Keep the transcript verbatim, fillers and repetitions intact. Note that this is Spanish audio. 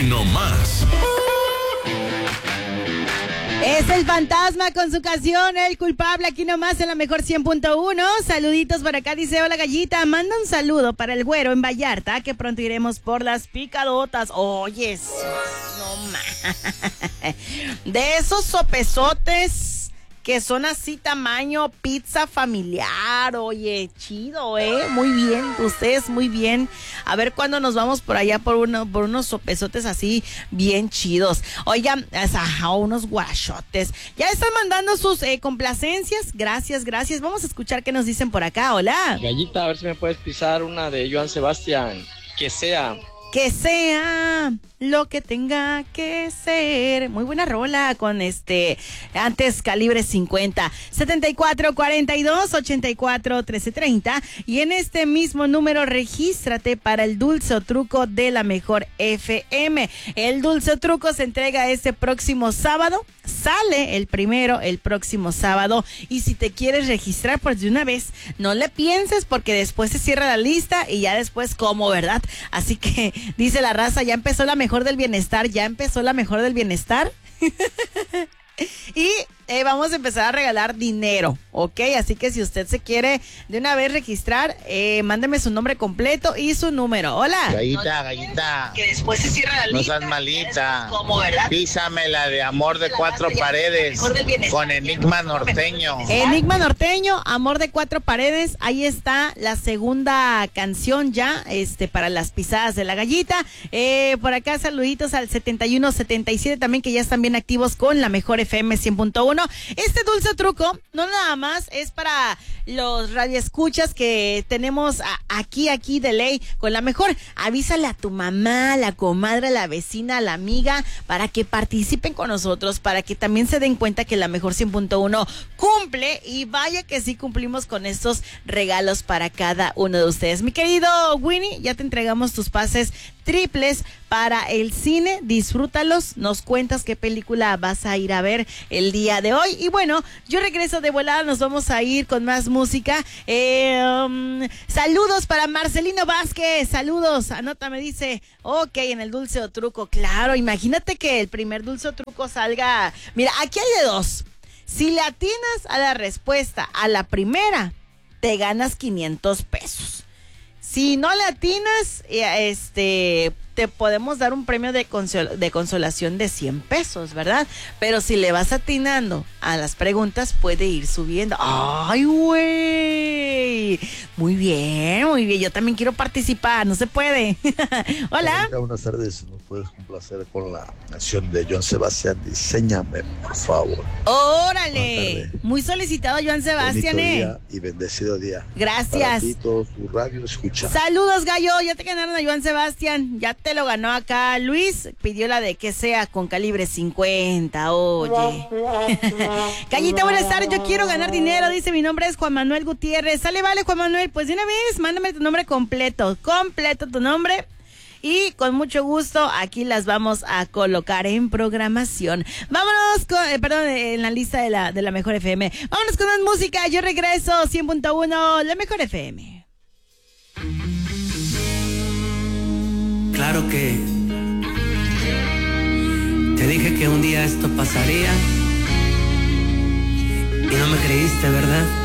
nomás. Es el Fantasma con su canción El Culpable, aquí nomás en la mejor cien punto uno. Saluditos por acá, dice hola Gallita, manda un saludo para el güero en Vallarta, que pronto iremos por las picadotas. Oyes, no más. De esos sopesotes que son así tamaño pizza familiar, oye, chido, ¿eh? Muy bien, ustedes muy bien. A ver cuándo nos vamos por allá por uno, por unos sopesotes así bien chidos. Oigan, ajá, unos guarachotes. Ya están mandando sus eh, complacencias. Gracias, gracias. Vamos a escuchar qué nos dicen por acá. Hola. Gallita, a ver si me puedes pisar una de Joan Sebastián. Que sea. Que sea lo que tenga que ser. Muy buena rola con este, antes Calibre cincuenta, setenta y cuatro cuarenta y dos ochenta y cuatro trece treinta. Y en este mismo número regístrate para el Dulce o Truco de la Mejor F M. El Dulce o Truco se entrega este próximo sábado. Sale el primero el próximo sábado. Y si te quieres registrar, pues de una vez, no le pienses, porque después se cierra la lista y ya después como, ¿verdad? Así que dice la raza, ya empezó la mejor del bienestar, ya empezó la mejor del bienestar. Y eh, vamos a empezar a regalar dinero, ¿ok? Así que si usted se quiere de una vez registrar, eh, mándeme su nombre completo y su número. Hola. Gallita, Gallita. Que después se cierra la lista. No seas malita. ¿Cómo, verdad? Písame la de Amor de Cuatro Paredes con Enigma Norteño. Enigma Norteño, Amor de Cuatro Paredes. Ahí está la segunda canción ya, este, para las pisadas de la Gallita. Eh, por acá saluditos al setenta y uno setenta y siete también, que ya están bien activos con la Mejor F M cien punto uno. Este dulce truco no nada más es para los radioescuchas que tenemos a, aquí, aquí de ley con la Mejor. Avísale a tu mamá, a la comadre, a la vecina, a la amiga, para que participen con nosotros, para que también se den cuenta que la Mejor cien punto uno cumple, y vaya que sí cumplimos con estos regalos para cada uno de ustedes. Mi querido Winnie, ya te entregamos tus pases triples para el cine, disfrútalos, nos cuentas qué película vas a ir a ver el día de hoy. Y bueno, yo regreso de volada, nos vamos a ir con más música. Eh, um, saludos para Marcelino Vázquez, saludos, anota, me dice, ok, en el dulce o truco, claro, imagínate que el primer dulce o truco salga, mira, aquí hay de dos, si le atinas a la respuesta a la primera, te ganas quinientos pesos. Si no le atinas, este, te podemos dar un premio de, consol- de consolación de cien pesos, ¿verdad? Pero si le vas atinando a las preguntas, puede ir subiendo. ¡Ay, güey! Muy bien, muy bien. Yo también quiero participar, no se puede. Hola. Hola, buenas tardes. ¿Nos puedes complacer con la canción de Joan Sebastián? Diséñame, por favor. ¡Órale! Muy solicitado, Joan Sebastián, Bonito ¿eh? día y bendecido día. Gracias. Para ti, todo tu radio escucha. Saludos, gallo. Ya te ganaron a Joan Sebastián. Ya te lo ganó acá Luis. Pidió la de que sea con calibre cincuenta. Oye. Gallita, buenas tardes. Yo quiero ganar dinero. Dice, mi nombre es Juan Manuel Gutiérrez. Sale, vale, Juan Manuel. Pues de una vez, mándame tu nombre completo. Completo tu nombre. Y con mucho gusto aquí las vamos a colocar en programación. Vámonos con, eh, perdón, en la lista de la, de la Mejor F M. Vámonos con más música. Yo regreso, cien punto uno, la Mejor F M. Claro que te dije que un día esto pasaría y no me creíste, ¿verdad?